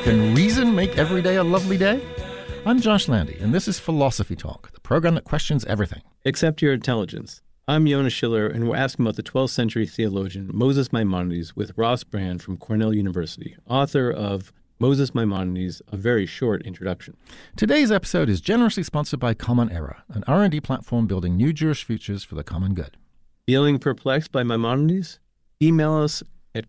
Can reason make every day a lovely day? I'm Josh Landy, and this is Philosophy Talk, the program that questions everything. Except your intelligence. I'm Yonah Schiller, and we're asking about the 12th century theologian Moses Maimonides with Ross Brand from Cornell University, author of Moses Maimonides, A Very Short Introduction. Today's episode is generously sponsored by Common Era, an R&D platform building new Jewish futures for the common good. Feeling perplexed by Maimonides? Email us at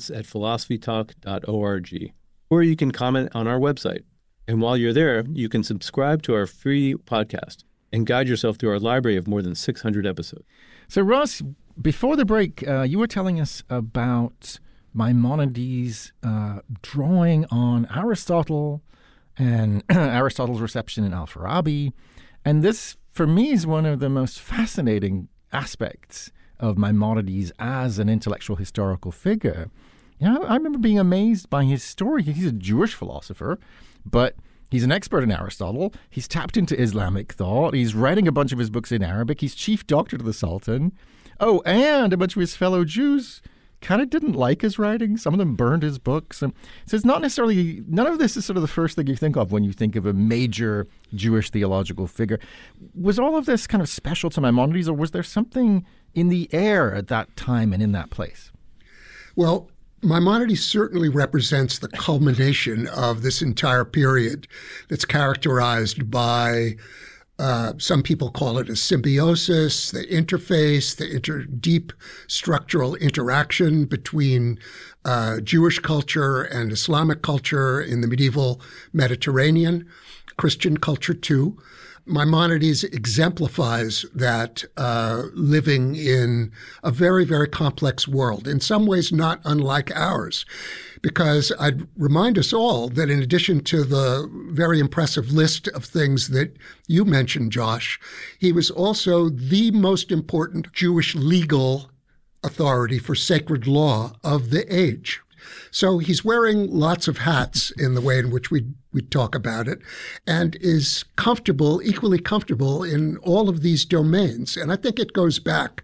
comments@philosophytalk.org, or you can comment on our website. And while you're there, you can subscribe to our free podcast and guide yourself through our library of more than 600 episodes. So, Ross, before the break, you were telling us about Maimonides drawing on Aristotle and Aristotle's reception in Al-Farabi. And this, for me, is one of the most fascinating aspects of Maimonides as an intellectual historical figure. You know, I remember being amazed by his story. He's a Jewish philosopher, but he's an expert in Aristotle. He's tapped into Islamic thought. He's writing a bunch of his books in Arabic. He's chief doctor to the Sultan. Oh, and a bunch of his fellow Jews kind of didn't like his writing. Some of them burned his books. And so it's not necessarily, none of this is sort of the first thing you think of when you think of a major Jewish theological figure. Was all of this kind of special to Maimonides, or was there something in the air at that time and in that place? Well, Maimonides certainly represents the culmination of this entire period that's characterized by, some people call it a symbiosis, the interface, the deep structural interaction between Jewish culture and Islamic culture in the medieval Mediterranean, Christian culture too. Maimonides exemplifies that living in a very, very complex world, in some ways not unlike ours. Because I'd remind us all that in addition to the very impressive list of things that you mentioned, Josh, he was also the most important Jewish legal authority for sacred law of the age. So he's wearing lots of hats in the way in which we talk about it, and is comfortable, equally comfortable in all of these domains. And I think it goes back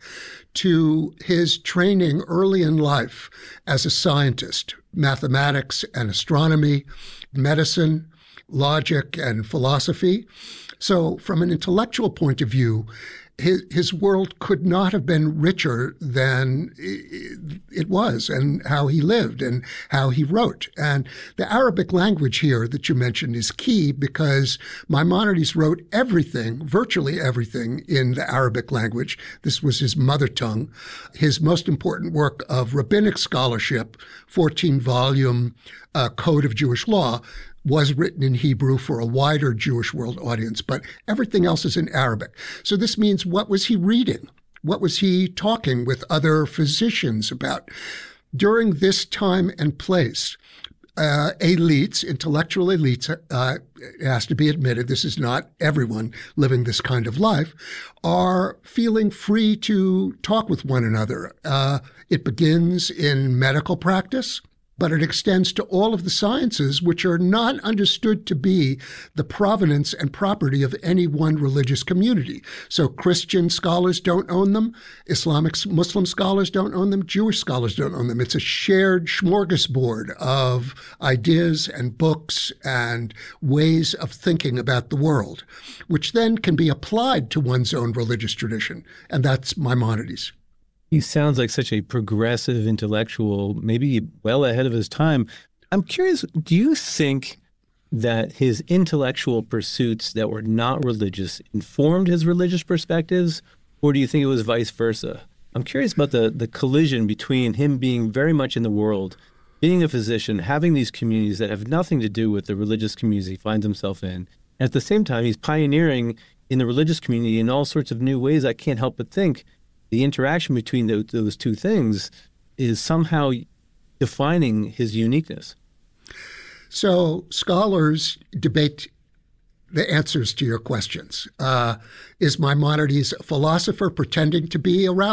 to his training early in life as a scientist, mathematics and astronomy, medicine, logic and philosophy. So from an intellectual point of view, his world could not have been richer than it was, and how he lived and how he wrote. And the Arabic language here that you mentioned is key, because Maimonides wrote everything, virtually everything, in the Arabic language. This was his mother tongue. His most important work of rabbinic scholarship, 14-volume Code of Jewish Law, was written in Hebrew for a wider Jewish world audience, but everything else is in Arabic. So this means, what was he reading? What was he talking with other physicians about? During this time and place, elites, intellectual elites, it has to be admitted, this is not everyone living this kind of life, are feeling free to talk with one another. It begins in medical practice, but it extends to all of the sciences, which are not understood to be the provenance and property of any one religious community. So Christian scholars don't own them, Muslim scholars don't own them, Jewish scholars don't own them. It's a shared smorgasbord of ideas and books and ways of thinking about the world, which then can be applied to one's own religious tradition. And that's Maimonides. He sounds like such a progressive intellectual, maybe well ahead of his time. I'm curious, do you think that his intellectual pursuits that were not religious informed his religious perspectives, or do you think it was vice versa? I'm curious about the collision between him being very much in the world, being a physician, having these communities that have nothing to do with the religious communities he finds himself in. And at the same time, he's pioneering in the religious community in all sorts of new ways. I can't help but think the interaction between those two things is somehow defining his uniqueness. So scholars debate the answers to your questions. Is Maimonides a philosopher pretending to be a rabbi?